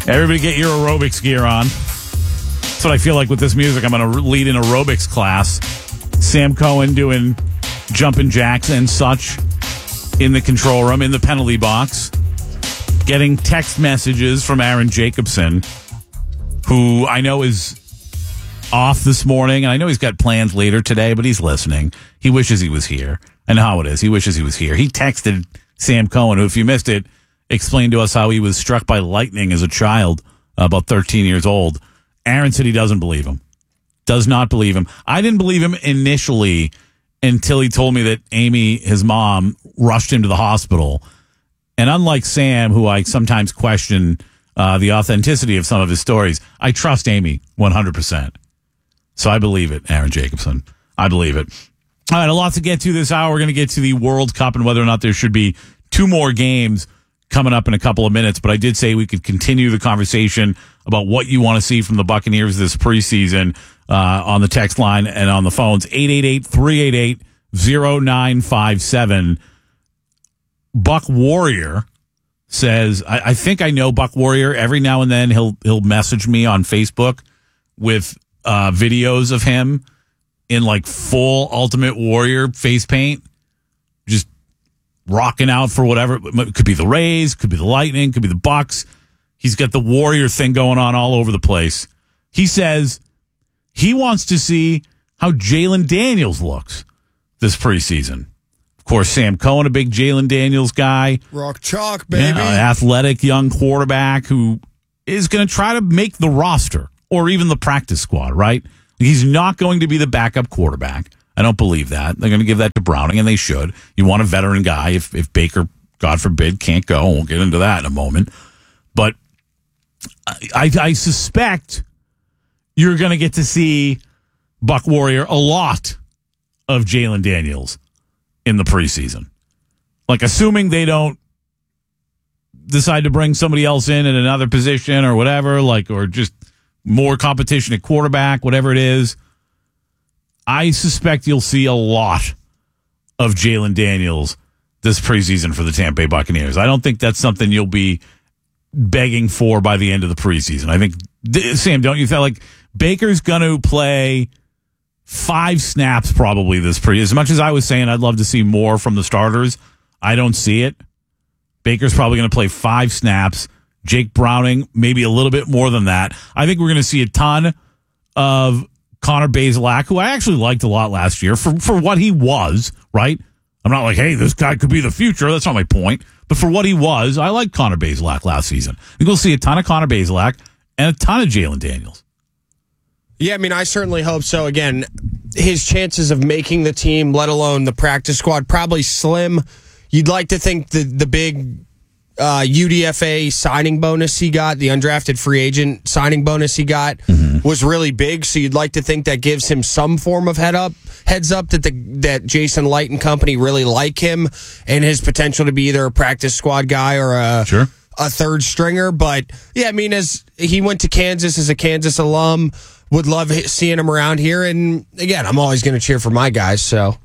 Everybody get your aerobics gear on. That's what I feel like with this music. I'm going to lead an aerobics class. Sam Cohen doing jumping jacks and such in the control room, in the penalty box. Getting text messages from Aaron Jacobson, who I know is off this morning, and I know he's got plans later today, but he's listening. He wishes he was here. I know how it is. He wishes he was here. He texted Sam Cohen, who, if you missed it, explained to us how he was struck by lightning as a child, about 13 years old. Aaron said he doesn't believe him. Does not believe him. I didn't believe him initially until he told me that Amy, his mom, rushed him to the hospital. And unlike Sam, who I sometimes question the authenticity of some of his stories, I trust Amy 100%. So I believe it, Aaron Jacobson. I believe it. All right, a lot to get to this hour. We're going to get to the World Cup and whether or not there should be 2 more games coming up in a couple of minutes. But I did say we could continue the conversation about what you want to see from the Buccaneers this preseason on the text line and on the phones. 888-388-0957. Buck Warrior says, I think I know Buck Warrior. Every now and then he'll message me on Facebook with videos of him in like full Ultimate Warrior face paint, just rocking out for whatever. It could be the Rays, could be the Lightning, could be the Bucks. He's got the Warrior thing going on all over the place. He says he wants to see how Jalen Daniels looks this preseason. Of course, Sam Cohen, a big Jalen Daniels guy. Rock chalk, baby. Athletic young quarterback who is going to try to make the roster or even the practice squad, right? He's not going to be the backup quarterback. I don't believe that. They're going to give that to Browning, and they should. You want a veteran guy if Baker, God forbid, can't go. We'll get into that in a moment. But I suspect you're going to get to see Buck Warrior a lot of Jalen Daniels in the preseason. Like, assuming they don't decide to bring somebody else in at another position or whatever, like, or just more competition at quarterback, whatever it is, I suspect you'll see a lot of Jalen Daniels this preseason for the Tampa Bay Buccaneers. I don't think that's something you'll be begging for by the end of the preseason. I think, Sam, don't you feel like Baker's going to play 5 snaps probably this as much as I was saying I'd love to see more from the starters, I don't see it. Baker's probably going to play 5 snaps. Jake Browning, maybe a little bit more than that. I think we're going to see a ton of Connor Bazelak, who I actually liked a lot last year for what he was, right? I'm not like, hey, this guy could be the future. That's not my point. But for what he was, I liked Connor Bazelak last season. I think we'll see a ton of Connor Bazelak and a ton of Jalen Daniels. Yeah, I mean, I certainly hope so. Again, his chances of making the team, let alone the practice squad, probably slim. You'd like to think the big UDFA signing bonus he got, the undrafted free agent signing bonus he got, was really big. So you'd like to think that gives him some form of heads up that Jason Light and company really like him and his potential to be either a practice squad guy or a third stringer. But yeah, I mean, as he went to Kansas as a Kansas alum, would love seeing him around here. And again, I'm always going to cheer for my guys. So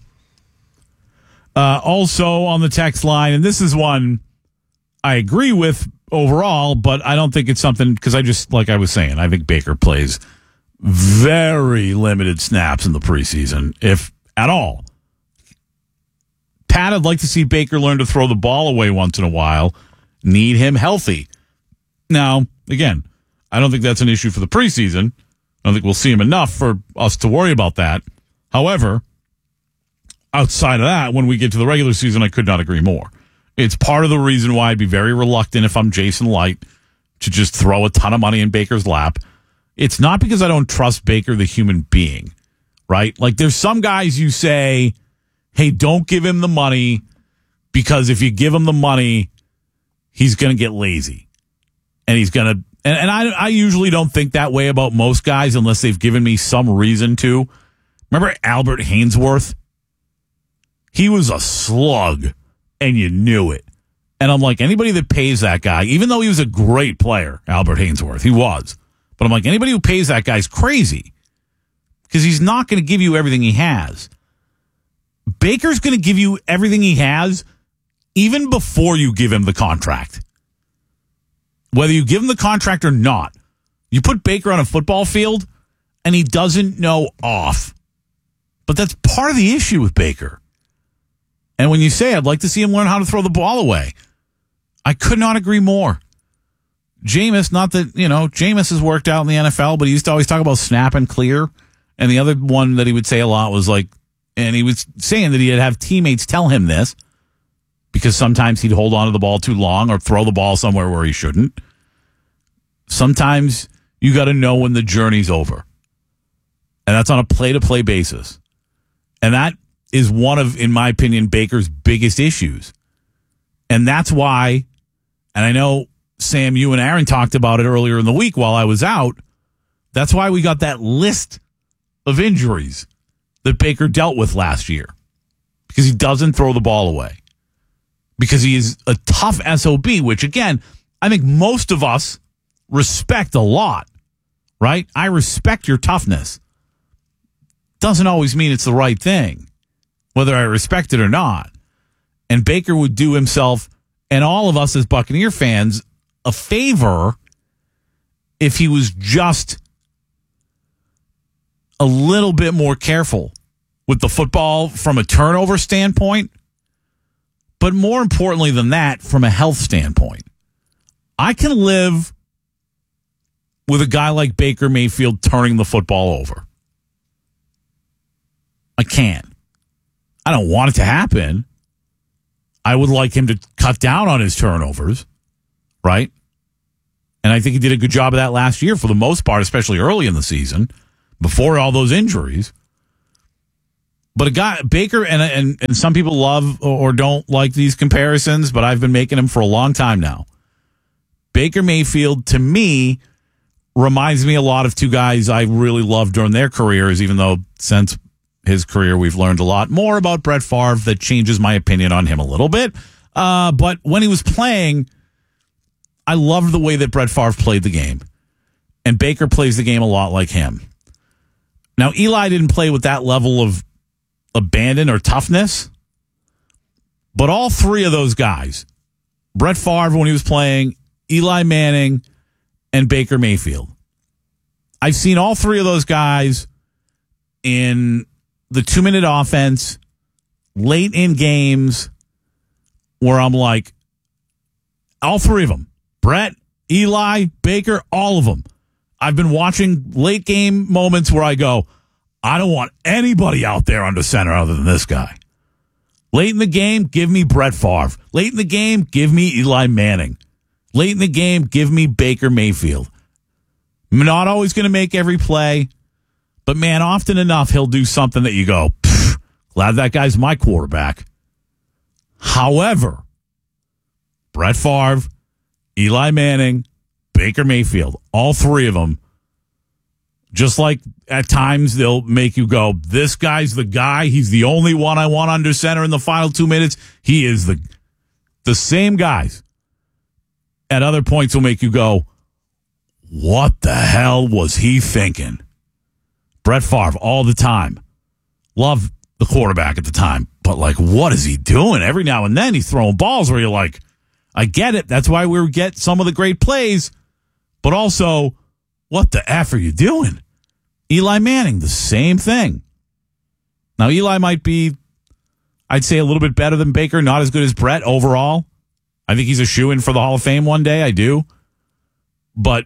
also on the text line, and this is one I agree with overall, but I don't think it's something, because I just, like I was saying, I think Baker plays very limited snaps in the preseason, if at all. Pat, I'd like to see Baker learn to throw the ball away once in a while. Need him healthy. Now, again, I don't think that's an issue for the preseason. I don't think we'll see him enough for us to worry about that. However, outside of that, when we get to the regular season, I could not agree more. It's part of the reason why I'd be very reluctant if I'm Jason Light to just throw a ton of money in Baker's lap. It's not because I don't trust Baker, the human being, right? Like, there's some guys you say, hey, don't give him the money, because if you give him the money, he's going to get lazy. And he's going to, and I usually don't think that way about most guys unless they've given me some reason to. Remember Albert Hainsworth? He was a slug, and you knew it. And I'm like, anybody that pays that guy, even though he was a great player, Albert Hainsworth, he was. But I'm like, anybody who pays that guy's crazy, because he's not going to give you everything he has. Baker's going to give you everything he has even before you give him the contract. whether you give him the contract or not, you put Baker on a football field and he doesn't know off. But that's part of the issue with Baker. And when you say, I'd like to see him learn how to throw the ball away, I could not agree more. Jameis, not that, Jameis has worked out in the NFL, but he used to always talk about snap and clear. And the other one that he would say a lot was and he was saying that he'd have teammates tell him this because sometimes he'd hold on to the ball too long or throw the ball somewhere where he shouldn't. Sometimes you got to know when the journey's over. And that's on a play-to-play basis. And that is one of, in my opinion, Baker's biggest issues. And that's why, and I know, Sam, you and Aaron talked about it earlier in the week while I was out, that's why we got that list of injuries that Baker dealt with last year. Because he doesn't throw the ball away. Because he is a tough SOB, which, again, I think most of us respect a lot, right? I respect your toughness. Doesn't always mean it's the right thing, whether I respect it or not. And Baker would do himself and all of us as Buccaneer fans a favor if he was just a little bit more careful with the football from a turnover standpoint, but more importantly than that, from a health standpoint. I can live with a guy like Baker Mayfield turning the football over. I can. I don't want it to happen. I would like him to cut down on his turnovers, right? And I think he did a good job of that last year for the most part, especially early in the season, before all those injuries. But a guy, Baker, and some people love or don't like these comparisons, but I've been making them for a long time now. Baker Mayfield, to me, reminds me a lot of two guys I really loved during their careers, even though since his career we've learned a lot more about Brett Favre that changes my opinion on him a little bit. But when he was playing, I loved the way that Brett Favre played the game. And Baker plays the game a lot like him. Now, Eli didn't play with that level of abandon or toughness. But all three of those guys, Brett Favre when he was playing, Eli Manning, and Baker Mayfield. I've seen all three of those guys in the 2-minute offense, late in games, where I'm like, all three of them, Brett, Eli, Baker, all of them. I've been watching late game moments where I go, I don't want anybody out there under center other than this guy. Late in the game, give me Brett Favre. Late in the game, give me Eli Manning. Late in the game, give me Baker Mayfield. I'm not always going to make every play, but man, often enough, he'll do something that you go, glad that guy's my quarterback. However, Brett Favre, Eli Manning, Baker Mayfield, all three of them, just like at times they'll make you go, this guy's the guy. He's the only one I want under center in the final 2 minutes. He is the same guys. At other points will make you go, what the hell was he thinking? Brett Favre all the time. Love the quarterback at the time, but what is he doing? Every now and then he's throwing balls where you're like, I get it. That's why we get some of the great plays, but also, what the F are you doing? Eli Manning, the same thing. Now, Eli might be, I'd say, a little bit better than Baker, not as good as Brett overall. I think he's a shoo-in for the Hall of Fame one day. I do. But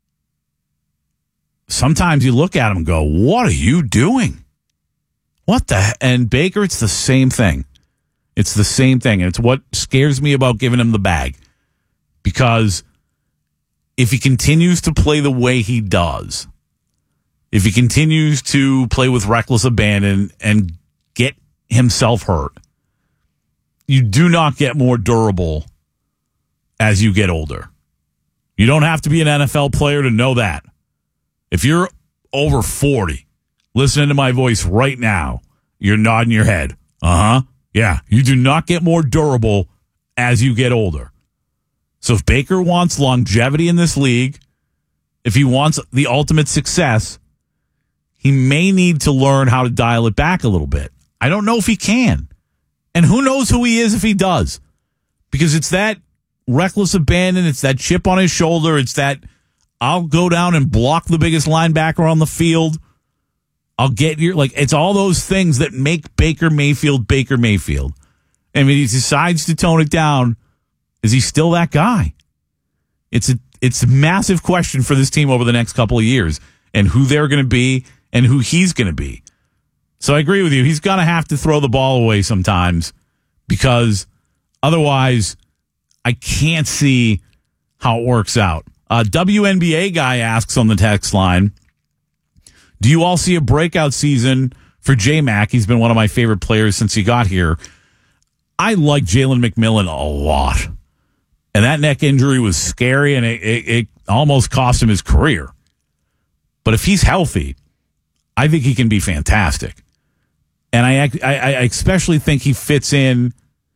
sometimes you look at him and go, what are you doing? And Baker, it's the same thing. It's the same thing. And it's what scares me about giving him the bag. Because if he continues to play the way he does, if he continues to play with reckless abandon and get himself hurt, you do not get more durable as you get older. You don't have to be an NFL player to know that. If you're over 40, listening to my voice right now, you're nodding your head. Yeah, you do not get more durable as you get older. So if Baker wants longevity in this league, if he wants the ultimate success, he may need to learn how to dial it back a little bit. I don't know if he can. And who knows who he is if he does. Because it's that reckless abandon. It's that chip on his shoulder. It's that I'll go down and block the biggest linebacker on the field. I'll get your, like, it's all those things that make Baker Mayfield Baker Mayfield. And when he decides to tone it down, is he still that guy? It's a massive question for this team over the next couple of years and who they're going to be and who he's going to be. So I agree with you. He's going to have to throw the ball away sometimes because otherwise I can't see how it works out. WNBA guy asks on the text line, do you all see a breakout season for J-Mac? He's been one of my favorite players since he got here. I like Jalen McMillan a lot. And that neck injury was scary, and it almost cost him his career. But if he's healthy, I think he can be fantastic. And I especially think he fits in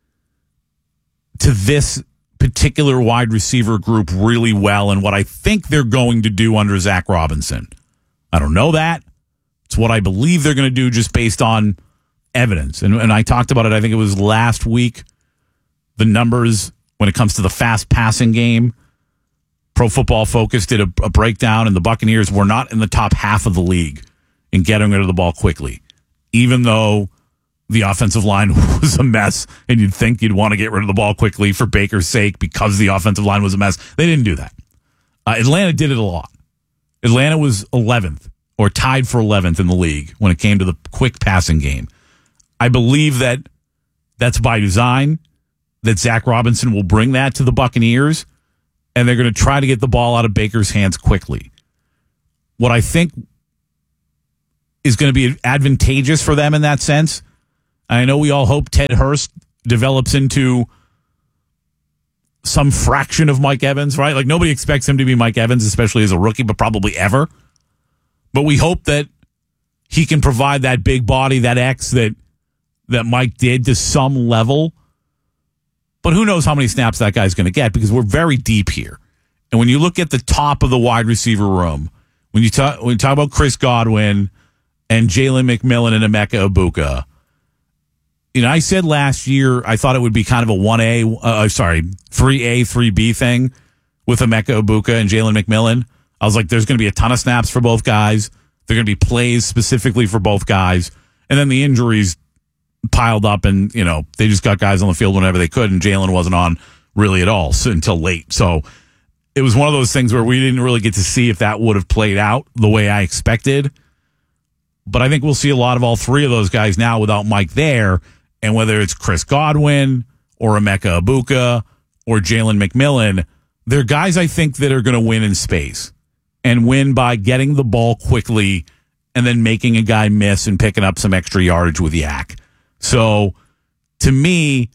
to this particular wide receiver group really well and what I think they're going to do under Zach Robinson. I don't know that. It's what I believe they're going to do just based on evidence. And I talked about it, I think it was last week, the numbers when it comes to the fast passing game. Pro Football Focus did a breakdown, and the Buccaneers were not in the top half of the league in getting rid of the ball quickly, even though the offensive line was a mess, and you'd think you'd want to get rid of the ball quickly for Baker's sake because the offensive line was a mess. They didn't do that. Atlanta did it a lot. Atlanta was 11th or tied for 11th in the league when it came to the quick passing game. I believe that that's by design, that Zach Robinson will bring that to the Buccaneers, and they're going to try to get the ball out of Baker's hands quickly. What I think is going to be advantageous for them in that sense, I know we all hope Ted Hurst develops into some fraction of Mike Evans, right? Like, nobody expects him to be Mike Evans, especially as a rookie, but probably ever. But we hope that he can provide that big body, that X that Mike did to some level. But who knows how many snaps that guy's going to get, because we're very deep here. And when you look at the top of the wide receiver room, when you talk about Chris Godwin and Jalen McMillan and Emeka Egbuka, you know, I said last year I thought it would be kind of a 3A, 3B thing with Emeka Egbuka and Jalen McMillan. I was like, there's going to be a ton of snaps for both guys. There are going to be plays specifically for both guys. And then the injuries piled up, and, you know, they just got guys on the field whenever they could, and Jalen wasn't on really at all until late. So it was one of those things where we didn't really get to see if that would have played out the way I expected. But I think we'll see a lot of all three of those guys now without Mike there. And whether it's Chris Godwin or Emeka Egbuka or Jalen McMillan, they're guys I think that are going to win in space and win by getting the ball quickly and then making a guy miss and picking up some extra yardage with yak. So, to me,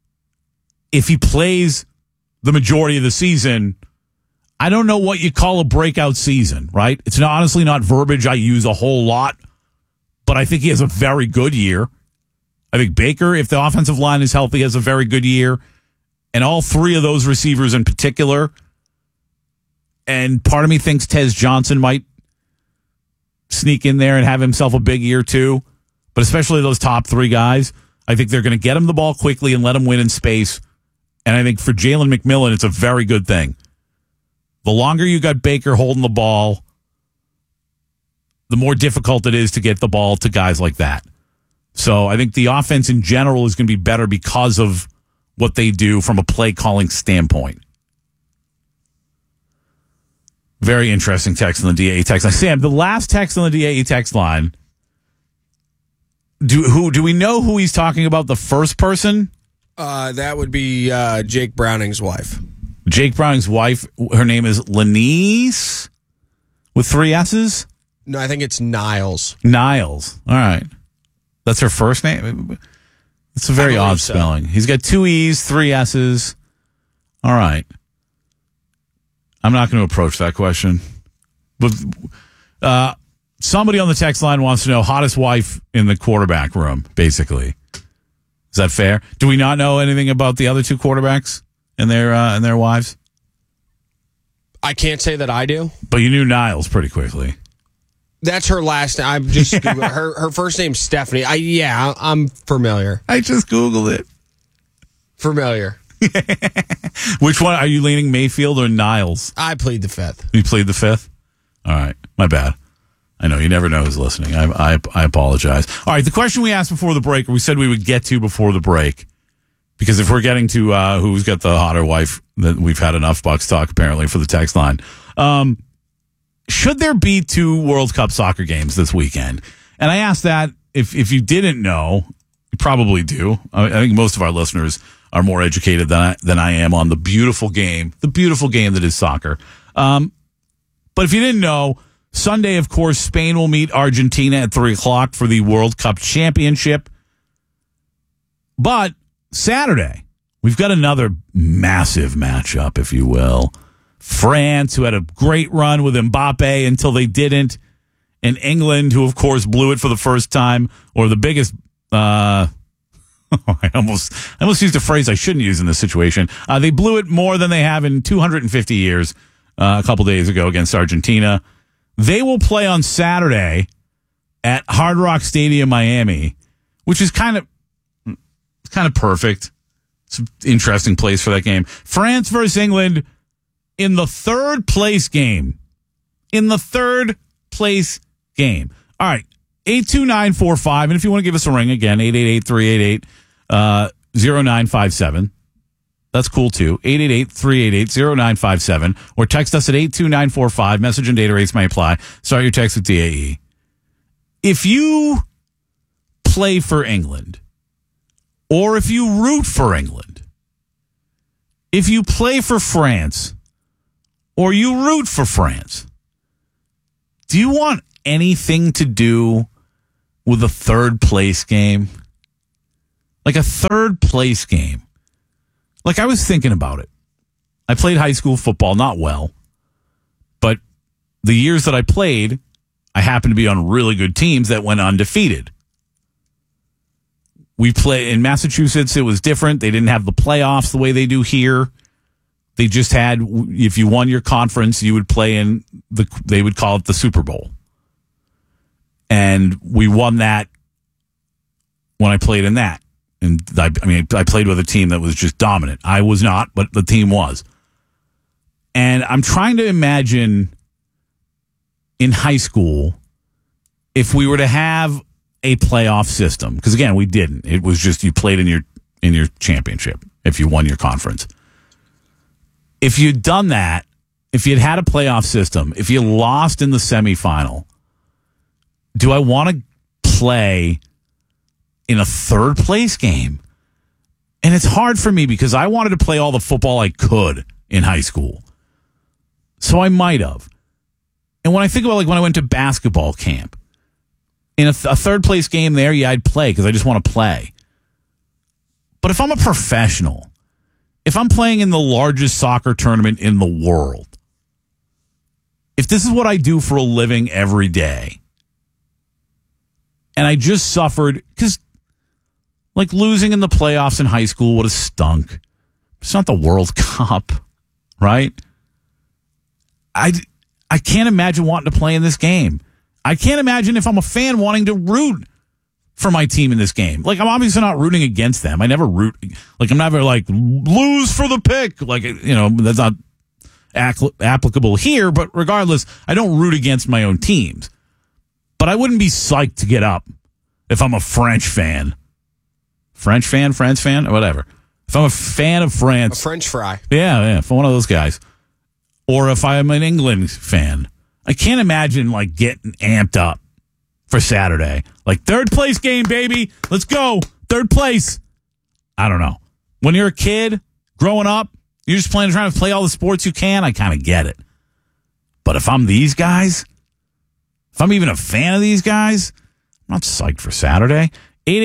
if he plays the majority of the season, I don't know what you call a breakout season, right? It's honestly not verbiage I use a whole lot, but I think he has a very good year. I think Baker, if the offensive line is healthy, has a very good year. And all three of those receivers in particular. And part of me thinks Tez Johnson might sneak in there and have himself a big year too. But especially those top three guys, I think they're going to get him the ball quickly and let him win in space. And I think for Jalen McMillan, it's a very good thing. The longer you got Baker holding the ball, the more difficult it is to get the ball to guys like that. So I think the offense in general is going to be better because of what they do from a play calling standpoint. Very interesting text on the DAE text line. Sam, the last text on the DAE text line, do we know who he's talking about, the first person? That would be Jake Browning's wife. Jake Browning's wife, her name is Lenise with 3 S's? No, I think it's Niles. Niles. All right. That's her first name? It's a very odd spelling. He's got 2 E's, 3 S's. All right. I'm not going to approach that question. But somebody on the text line wants to know hottest wife in the quarterback room, basically. Is that fair? Do we not know anything about the other 2 quarterbacks and their wives? I can't say that I do. But you knew Niles pretty quickly. That's her last name. I'm just her first name's Stephanie. I'm familiar. I just Googled it. Familiar. Which one are you leaning, Mayfield or Niles? I plead the fifth. You played the fifth? All right. My bad. I know. You never know who's listening. I apologize. All right. The question we asked before the break, or we said we would get to before the break, because if we're getting to who's got the hotter wife, that we've had enough Bucks talk, apparently, for the text line. Should there be 2 World Cup soccer games this weekend? And I asked that, if you didn't know, you probably do. I think most of our listeners are more educated than I am on the beautiful game that is soccer. But if you didn't know, Sunday, of course, Spain will meet Argentina at 3:00 for the World Cup Championship. But Saturday, we've got another massive matchup, if you will. France, who had a great run with Mbappe until they didn't, and England, who, of course, blew it for the first time, or the biggest... I almost used a phrase I shouldn't use in this situation. They blew it more than they have in 250 years a couple days ago against Argentina. They will play on Saturday at Hard Rock Stadium, Miami, which is kind of perfect. It's an interesting place for that game. France versus England in the third place game. All right. 82945. And if you want to give us a ring again, 888-388-0957. That's cool too. 888-388-0957. Or text us at 82945. Message and data rates may apply. Start your text with DAE. If you play for England, or if you root for England, if you play for France, or you root for France, do you want anything to do with a third place game? Like a third place game. Like, I was thinking about it. I played high school football, not well, but the years that I played, I happened to be on really good teams that went undefeated. We play in Massachusetts. It was different. They didn't have the playoffs the way they do here. They just had, if you won your conference, you would play in they would call it the Super Bowl. And we won that when I played in that. And I played with a team that was just dominant. I was not, but the team was. And I'm trying to imagine in high school if we were to have a playoff system. Because again, we didn't. It was just you played in your championship if you won your conference. If you'd done that, if you'd had a playoff system, if you lost in the semifinal, do I want to play in a third place game? And it's hard for me because I wanted to play all the football I could in high school. So I might have. And when I think about like when I went to basketball camp, in a third place game there, yeah, I'd play because I just want to play. But if I'm a professional, if I'm playing in the largest soccer tournament in the world, if this is what I do for a living every day, and I just suffered, because like losing in the playoffs in high school would have stunk. It's not the World Cup, right? I can't imagine wanting to play in this game. I can't imagine if I'm a fan wanting to root for my team in this game. Like, I'm obviously not rooting against them. I never root. Like, I'm never like, lose for the pick. Like, you know, that's not applicable here. But regardless, I don't root against my own teams. But I wouldn't be psyched to get up if I'm a French fan. France fan, whatever. If I'm a fan of France. A French fry. Yeah, if I'm one of those guys. Or if I'm an England fan. I can't imagine, like, getting amped up for Saturday. Like, third place game, baby. Let's go. Third place. I don't know. When you're a kid, growing up, you're just trying to play all the sports you can. I kind of get it. But if I'm these guys, if I'm even a fan of these guys, I'm not psyched for Saturday.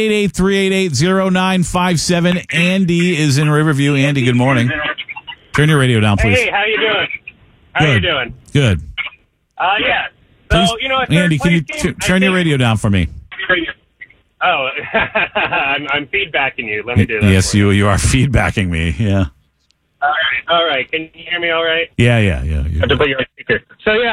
888-388-0957. Andy is in Riverview. Andy, good morning. Turn your radio down, please. Hey, how you doing? How you doing? Good. Yeah. So, please, you know, Andy, can you turn your radio down for me? Oh, I'm feedbacking you. Let me do that. Yes, you are feedbacking me. Yeah. All right. Can you hear me all right? Yeah. I have to put you on speaker. So, yeah,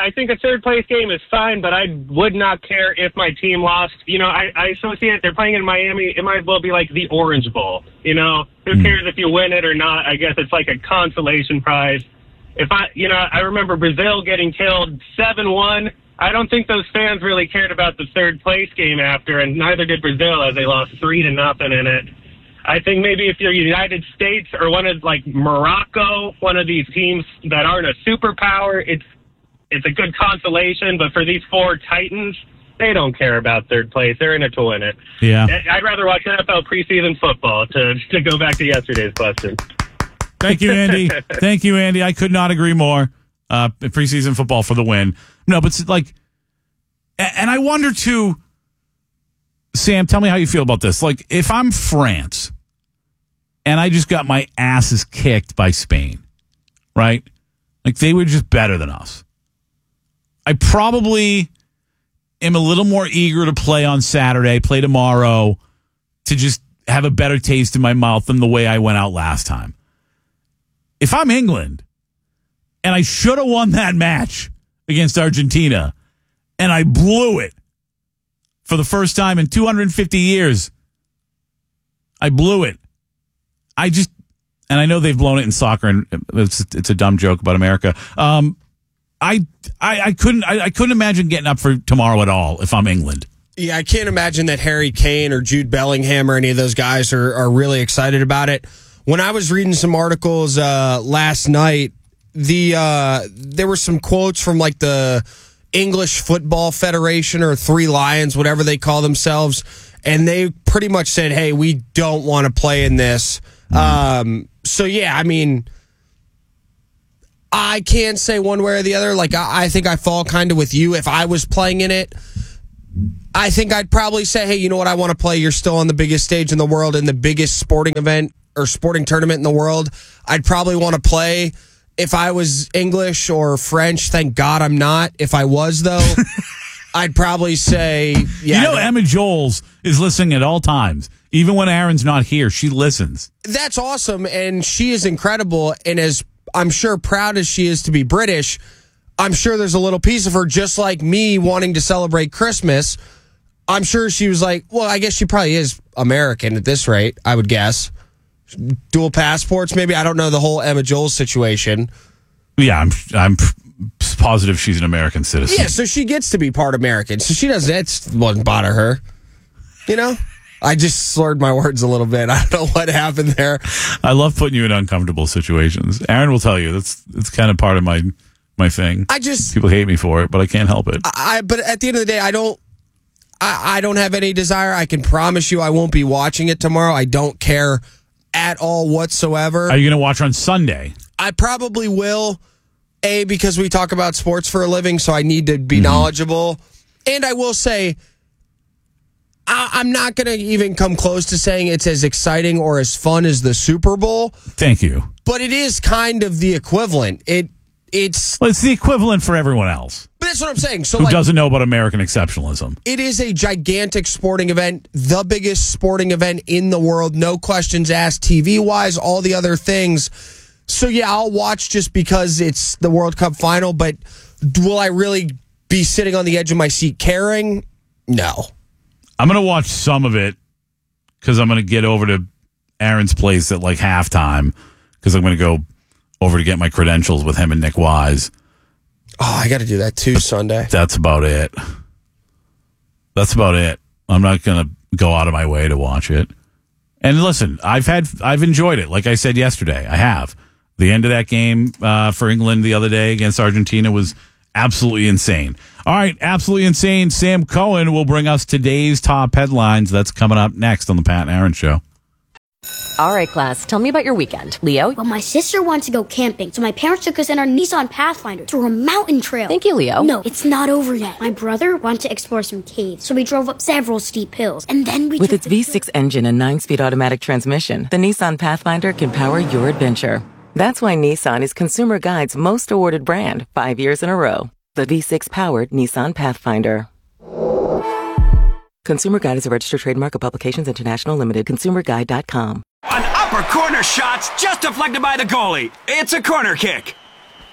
I think a third place game is fine, but I would not care if my team lost. You know, I associate they're playing in Miami. It might as well be like the Orange Bowl. You know, who cares if you win it or not? I guess it's like a consolation prize. I remember Brazil getting killed 7-1. I don't think those fans really cared about the third place game after, and neither did Brazil as they lost 3-0 in it. I think maybe if you're United States or one of like Morocco, one of these teams that aren't a superpower, it's a good consolation. But for these four Titans, they don't care about third place. They're in it to win it. Yeah. I'd rather watch NFL preseason football to go back to yesterday's question. Thank you, Andy. Thank you, Andy. I could not agree more. Preseason football for the win. No, but it's like, and I wonder too, Sam, tell me how you feel about this. Like, if I'm France and I just got my asses kicked by Spain, right? Like, they were just better than us. I probably am a little more eager to play on Saturday, play tomorrow, to just have a better taste in my mouth than the way I went out last time. If I'm England and I should have won that match against Argentina and I blew it for the first time in 250 years, I blew it. And I know they've blown it in soccer, and it's a dumb joke about America. I couldn't imagine getting up for tomorrow at all if I'm England. Yeah, I can't imagine that Harry Kane or Jude Bellingham or any of those guys are really excited about it. When I was reading some articles last night, there were some quotes from like the English Football Federation or Three Lions, whatever they call themselves, and they pretty much said, hey, we don't want to play in this. So, yeah, I mean, I can't say one way or the other. Like, I think I fall kind of with you. If I was playing in it, I think I'd probably say, hey, you know what? I want to play. You're still on the biggest stage in the world and the biggest sporting event or sporting tournament in the world. I'd probably want to play. If I was English or French, thank God I'm not. If I was, though, I'd probably say, yeah. You know, Emma Joels is listening at all times. Even when Aaron's not here, she listens. That's awesome, and she is incredible. And as I'm sure proud as she is to be British, I'm sure there's a little piece of her, just like me wanting to celebrate Christmas. I'm sure she was like, well, I guess she probably is American at this rate, I would guess. Dual passports, maybe. I don't know the whole Emma Joels situation. Yeah, I'm positive she's an American citizen. Yeah, so she gets to be part American. So she doesn't, that wouldn't bother her. You know? I just slurred my words a little bit. I don't know what happened there. I love putting you in uncomfortable situations. Aaron will tell you it's kind of part of my thing. People hate me for it, but I can't help it. But at the end of the day, I don't have any desire. I can promise you I won't be watching it tomorrow. I don't care at all whatsoever. Are you going to watch on Sunday? I probably will. Because we talk about sports for a living, so I need to be knowledgeable. And I will say, I'm not going to even come close to saying it's as exciting or as fun as the Super Bowl. Thank you. But it is kind of the equivalent. It's the equivalent for everyone else. But that's what I'm saying. So who doesn't know about American exceptionalism? It is a gigantic sporting event, the biggest sporting event in the world, no questions asked, TV-wise, all the other things. So, yeah, I'll watch just because it's the World Cup final, but will I really be sitting on the edge of my seat caring? No. I'm going to watch some of it because I'm going to get over to Aaron's place at like halftime because I'm going to go over to get my credentials with him and Nick Wise. Oh, I got to do that too Sunday. That's about it. I'm not going to go out of my way to watch it. And listen, I've enjoyed it. Like I said yesterday, I have. The end of that game for England the other day against Argentina was absolutely insane. All right, absolutely insane. Sam Cohen will bring us today's top headlines. That's coming up next on the Pat and Aaron Show. All right, class, tell me about your weekend. Leo? Well, my sister wanted to go camping, so my parents took us in our Nissan Pathfinder to a mountain trail. Thank you, Leo. No, it's not over yet. My brother wanted to explore some caves, so we drove up several steep hills, and then we With its V6 engine and 9-speed automatic transmission, the Nissan Pathfinder can power your adventure. That's why Nissan is Consumer Guide's most awarded brand 5 years in a row. The V6-powered Nissan Pathfinder. Consumer Guide is a registered trademark of Publications International Limited. ConsumerGuide.com. An upper corner shot's just deflected by the goalie. It's a corner kick.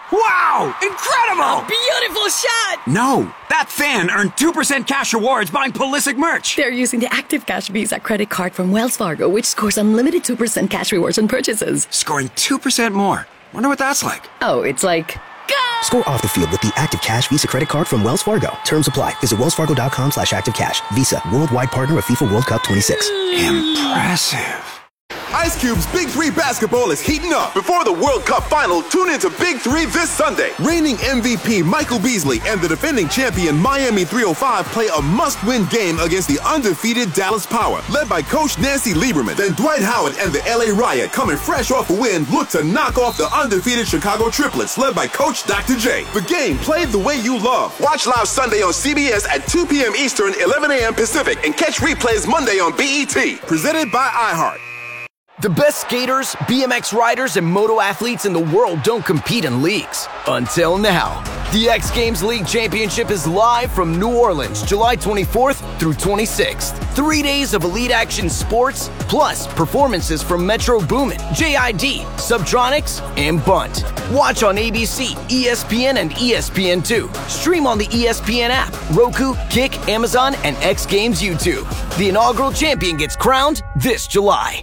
Wow! Incredible! Beautiful shot! No, that fan earned 2% cash rewards buying Pulisic merch. They're using the Active Cash Visa credit card from Wells Fargo, which scores unlimited 2% cash rewards on purchases. Scoring 2% more. Wonder what that's like. Oh, it's like... Go! Score off the field with the Active Cash Visa credit card from Wells Fargo. Terms apply. Visit wellsfargo.com/activecash. Visa, worldwide partner of FIFA World Cup 26. Impressive. Ice Cube's Big 3 basketball is heating up. Before the World Cup final, tune into Big 3 this Sunday. Reigning MVP Michael Beasley and the defending champion Miami 305 play a must-win game against the undefeated Dallas Power, led by Coach Nancy Lieberman. Then Dwight Howard and the LA Riot, coming fresh off a win, look to knock off the undefeated Chicago Triplets, led by Coach Dr. J. The game played the way you love. Watch live Sunday on CBS at 2 p.m. Eastern, 11 a.m. Pacific, and catch replays Monday on BET. Presented by iHeart. The best skaters, BMX riders, and moto athletes in the world don't compete in leagues. Until now. The X Games League Championship is live from New Orleans, July 24th through 26th. 3 days of elite action sports, plus performances from Metro Boomin, JID, Subtronics, and Bunt. Watch on ABC, ESPN, and ESPN2. Stream on the ESPN app, Roku, Kick, Amazon, and X Games YouTube. The inaugural champion gets crowned this July.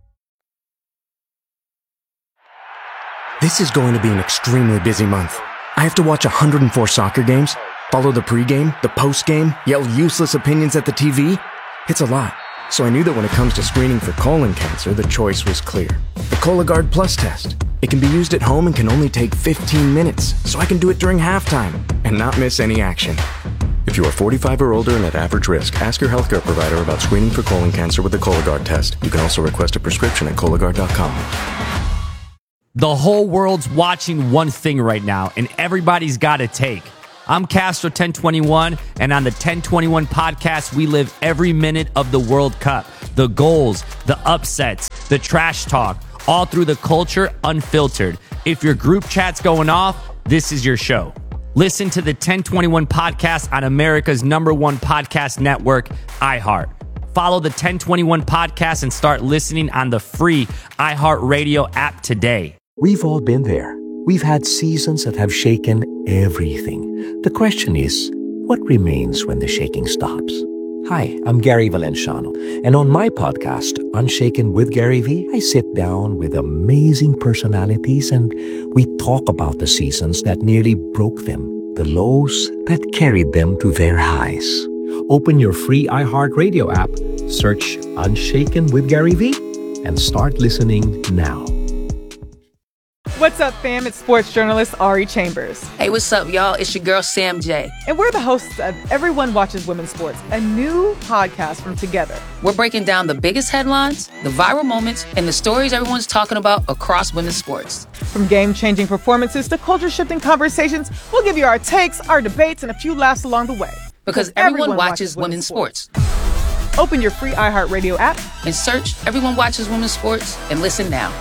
This is going to be an extremely busy month. I have to watch 104 soccer games, follow the pregame, the postgame, yell useless opinions at the TV. It's a lot. So I knew that when it comes to screening for colon cancer, the choice was clear. The Cologuard Plus test. It can be used at home and can only take 15 minutes, so I can do it during halftime and not miss any action. If you are 45 or older and at average risk, ask your healthcare provider about screening for colon cancer with the Cologuard test. You can also request a prescription at Cologuard.com. The whole world's watching one thing right now, and everybody's got a take. I'm Castro 1021, and on the 1021 podcast, we live every minute of the World Cup. The goals, the upsets, the trash talk, all through the culture, unfiltered. If your group chat's going off, this is your show. Listen to the 1021 podcast on America's #1 podcast network, iHeart. Follow the 1021 podcast and start listening on the free iHeartRadio app today. We've all been there. We've had seasons that have shaken everything. The question is, what remains when the shaking stops? Hi, I'm Gary Valenciano, and on my podcast, Unshaken with Gary V, I sit down with amazing personalities and we talk about the seasons that nearly broke them, the lows that carried them to their highs. Open your free iHeartRadio app, search Unshaken with Gary V, and start listening now. What's up, fam? It's sports journalist Ari Chambers. Hey, what's up, y'all? It's your girl, Sam J. And we're the hosts of Everyone Watches Women's Sports, a new podcast from Together. We're breaking down the biggest headlines, the viral moments, and the stories everyone's talking about across women's sports. From game-changing performances to culture-shifting conversations, we'll give you our takes, our debates, and a few laughs along the way. Because everyone watches women's sports. Open your free iHeartRadio app and search Everyone Watches Women's Sports and listen now.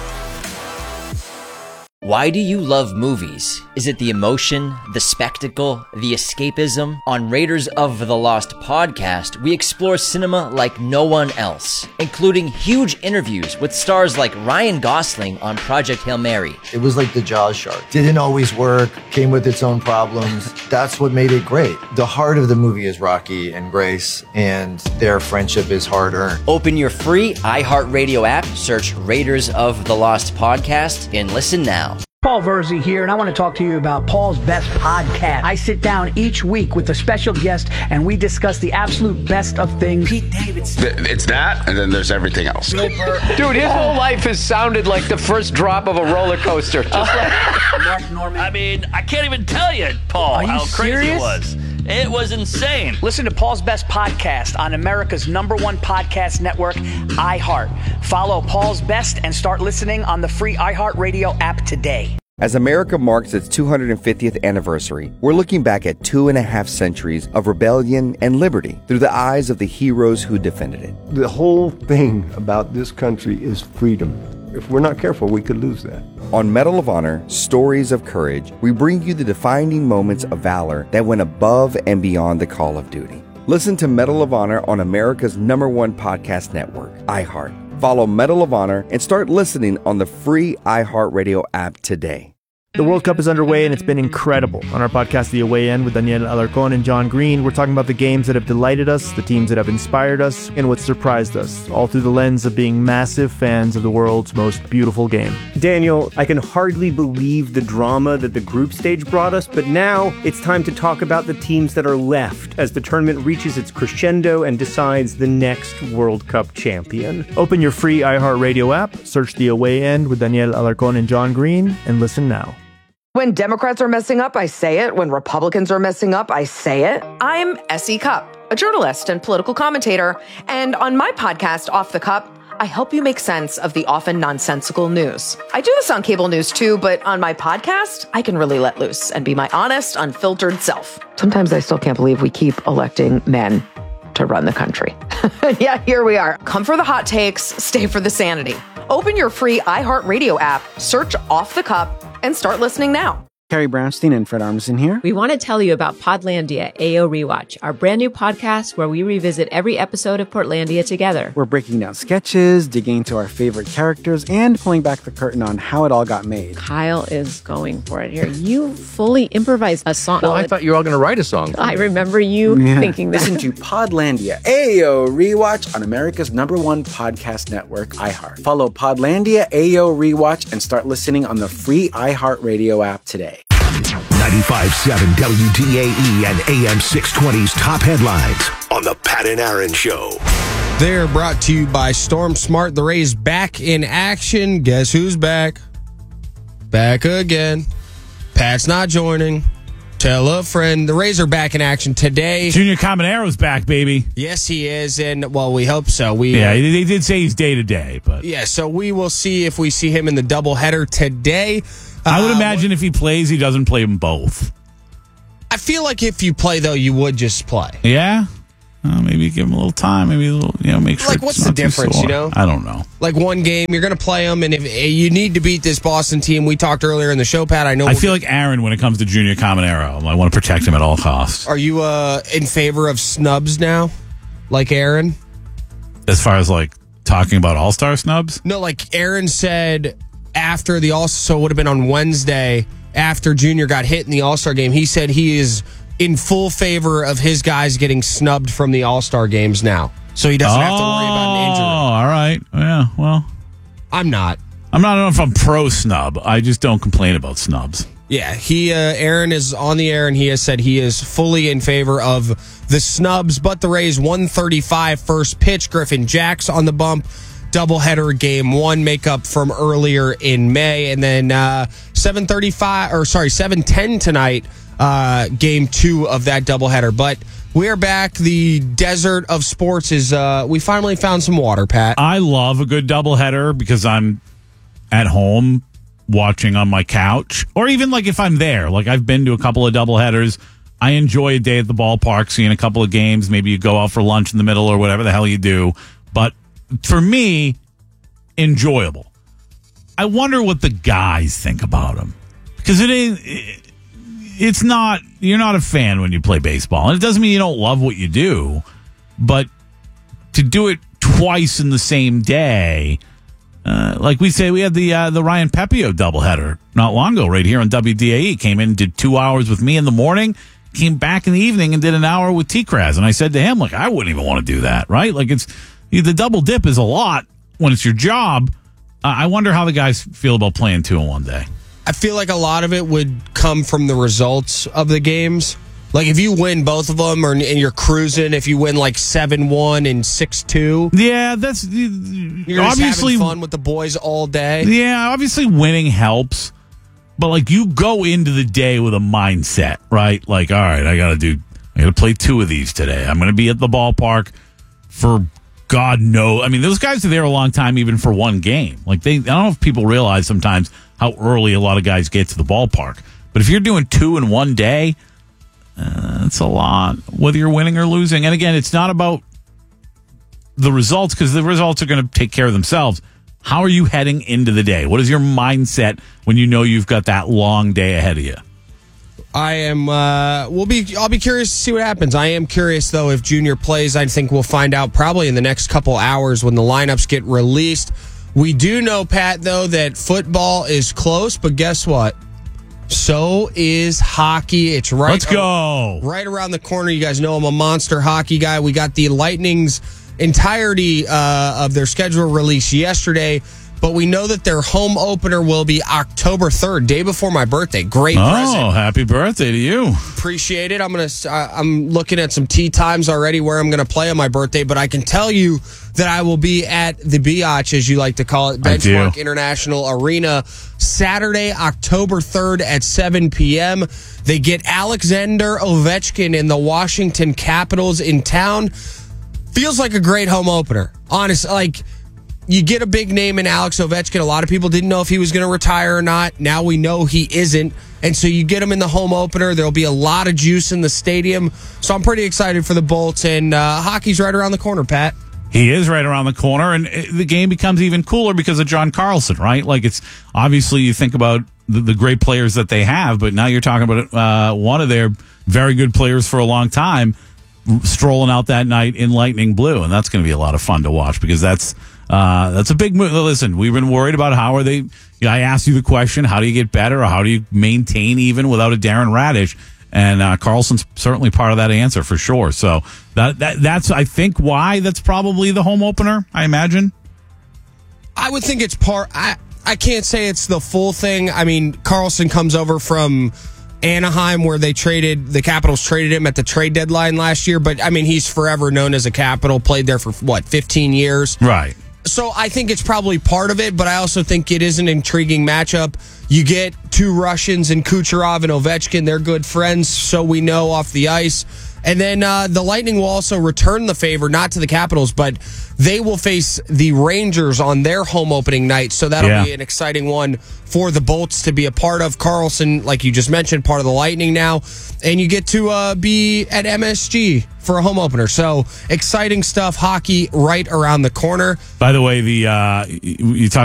Why do you love movies? Is it the emotion, the spectacle, the escapism? On Raiders of the Lost podcast, we explore cinema like no one else, including huge interviews with stars like Ryan Gosling on Project Hail Mary. It was like the Jaws shark. Didn't always work, came with its own problems. That's what made it great. The heart of the movie is Rocky and Grace, and their friendship is hard-earned. Open your free iHeartRadio app, search Raiders of the Lost podcast, and listen now. Paul Verzi here, and I want to talk to you about Paul's Best Podcast. I sit down each week with a special guest, and we discuss the absolute best of things. Pete Davidson. It's that, and then there's everything else. Dude, his whole life has sounded like the first drop of a roller coaster. Just like Mark Norman. I mean, I can't even tell you, Paul, how crazy it was. It was insane. Listen to Paul's Best Podcast on America's #1 podcast network, iHeart. Follow Paul's Best and start listening on the free iHeartRadio app today. As America marks its 250th anniversary, we're looking back at 2.5 centuries of rebellion and liberty through the eyes of the heroes who defended it. The whole thing about this country is freedom. If we're not careful, we could lose that. On Medal of Honor, Stories of Courage, we bring you the defining moments of valor that went above and beyond the call of duty. Listen to Medal of Honor on America's #1 podcast network, iHeart. Follow Medal of Honor and start listening on the free iHeartRadio app today. The World Cup is underway and it's been incredible. On our podcast, The Away End, with Daniel Alarcón and John Green, we're talking about the games that have delighted us, the teams that have inspired us, and what surprised us, all through the lens of being massive fans of the world's most beautiful game. Daniel, I can hardly believe the drama that the group stage brought us, but now it's time to talk about the teams that are left as the tournament reaches its crescendo and decides the next World Cup champion. Open your free iHeartRadio app, search The Away End with Daniel Alarcón and John Green, and listen now. When Democrats are messing up, I say it. When Republicans are messing up, I say it. I'm S.E. Cupp, a journalist and political commentator. And on my podcast, Off the Cup, I help you make sense of the often nonsensical news. I do this on cable news too, but on my podcast, I can really let loose and be my honest, unfiltered self. Sometimes I still can't believe we keep electing men to run the country. Yeah, here we are. Come for the hot takes, stay for the sanity. Open your free iHeartRadio app, search Off the Cup, and start listening now. Carrie Brownstein and Fred Armisen here. We want to tell you about Podlandia AO Rewatch, our brand new podcast where we revisit every episode of Portlandia together. We're breaking down sketches, digging into our favorite characters, and pulling back the curtain on how it all got made. Kyle is going for it here. You fully improvised a song. Well, I thought you were all going to write a song. I remember you thinking that. Listen to Podlandia AO Rewatch on America's #1 podcast network, iHeart. Follow Podlandia AO Rewatch and start listening on the free iHeartRadio app today. 95.7 WDAE and AM 620's top headlines on the Pat and Aaron Show. They're brought to you by Storm Smart. The Rays back in action. Guess who's back? Back again. Pat's not joining. Tell a friend. The Rays are back in action today. Junior Caminaro's back, baby. Yes, he is, and well, we hope so. They did say he's day to day, but yeah. So we will see if we see him in the doubleheader today. I would imagine if he plays, he doesn't play them both. I feel like if you play, though, you would just play. Yeah? Maybe give him a little time. Maybe a little, make sure. Like, what's the difference, I don't know. Like, one game, you're going to play them, and if you need to beat this Boston team, we talked earlier in the show, Pat, I feel like Aaron when it comes to Junior Caminero. I want to protect him at all costs. Are you in favor of snubs now? Like Aaron? As far as, talking about all-star snubs? No, like Aaron said after the All-Star, so it would have been on Wednesday, after Junior got hit in the All-Star game, he said he is in full favor of his guys getting snubbed from the All-Star games now. So he doesn't have to worry about an injury. Oh, all right. Yeah, well. I'm not. I don't know if I'm pro-snub. I just don't complain about snubs. Yeah, Aaron is on the air, and he has said he is fully in favor of the snubs, but the Rays 135 first pitch. Griffin Jack's on the bump. Doubleheader game one makeup from earlier in May, and then 7:10 tonight, game two of that doubleheader. But we're back. The desert of sports is we finally found some water, Pat. I love a good doubleheader because I'm at home watching on my couch, or even if I'm there. I've been to a couple of doubleheaders. I enjoy a day at the ballpark, seeing a couple of games. Maybe you go out for lunch in the middle or whatever the hell you do, but for me, enjoyable. I wonder what the guys think about him, because it's not, you're not a fan when you play baseball, and it doesn't mean you don't love what you do, but to do it twice in the same day, like we say, we had the Ryan Pepio doubleheader not long ago right here on WDAE. Came in, did 2 hours with me in the morning, came back in the evening and did an hour with T-Kraz, and I said to him, I wouldn't even want to do that, right? The double dip is a lot when it's your job. I wonder how the guys feel about playing two in one day. I feel like a lot of it would come from the results of the games. If you win both of them, and you're cruising, if you win 7-1 and 6-2. Yeah, that's you're obviously having fun with the boys all day. Yeah, obviously winning helps, but you go into the day with a mindset, right? All right, I got to play two of these today. I'm going to be at the ballpark for God knows. Those guys are there a long time, even for one game. I don't know if people realize sometimes how early a lot of guys get to the ballpark. But if you're doing two in one day, it's a lot, whether you're winning or losing. And again, it's not about the results, because the results are going to take care of themselves. How are you heading into the day? What is your mindset when you know you've got that long day ahead of you? I am. I'll be curious to see what happens. I am curious though if Junior plays. I think we'll find out probably in the next couple hours when the lineups get released. We do know, Pat, though, that football is close. But guess what? So is hockey. It's right. Let's go. Right around the corner. You guys know I'm a monster hockey guy. We got the Lightning's entirety of their schedule released yesterday, but we know that their home opener will be October 3rd, day before my birthday. Great present. Oh, happy birthday to you. Appreciate it. I'm looking at some tee times already where I'm going to play on my birthday, but I can tell you that I will be at the Biatch, as you like to call it, Benchmark International Arena, Saturday, October 3rd at 7 p.m. They get Alexander Ovechkin and the Washington Capitals in town. Feels like a great home opener. Honestly, like, you get a big name in Alex Ovechkin. A lot of people didn't know if he was going to retire or not. Now we know he isn't. And so you get him in the home opener. There'll be a lot of juice in the stadium. So I'm pretty excited for the Bolts. And hockey's right around the corner, Pat. He is right around the corner. And the game becomes even cooler because of John Carlson, right? Like, it's obviously you think about the great players that they have, but now you're talking about one of their very good players for a long time strolling out that night in Lightning Blue. And that's going to be a lot of fun to watch because that's a big move. Listen, we've been worried about how are they. I asked you the question: how do you get better, or how do you maintain even without a Darren Radish? And Carlson's certainly part of that answer for sure. So that's I think why that's probably the home opener. I imagine. I would think it's part. I can't say it's the full thing. I mean, Carlson comes over from Anaheim, where the Capitals traded him at the trade deadline last year. But I mean, he's forever known as a Capital. Played there for 15 years, right? So I think it's probably part of it, but I also think it is an intriguing matchup. You get two Russians in Kucherov and Ovechkin. They're good friends, so we know off the ice. And then the Lightning will also return the favor, not to the Capitals, but they will face the Rangers on their home opening night. So that'll be an exciting one for the Bolts to be a part of. Carlson, like you just mentioned, part of the Lightning now. And you get to be at MSG for a home opener. So exciting stuff. Hockey right around the corner. By the way, you talk